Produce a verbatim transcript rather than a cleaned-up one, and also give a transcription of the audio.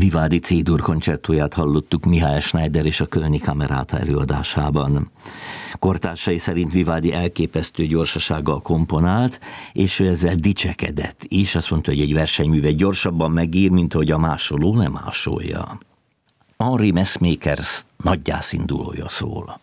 Vivaldi C-dur koncerttóját hallottuk Mihály Schneider és a Kölni Kameráta előadásában. Kortársai szerint Vivaldi elképesztő gyorsasággal komponált, és ő ezzel dicsekedett is. Azt mondta, hogy egy versenyművet gyorsabban megír, mint ahogy a másoló nem másolja. Henri Messmakers nagygyászindulója szól.